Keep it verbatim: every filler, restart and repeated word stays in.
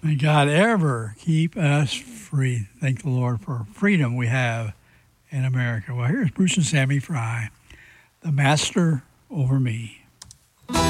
May God ever keep us free. Thank the Lord for freedom we have in America. Well, here's Bruce and Sammy Fry, The Master Over Me.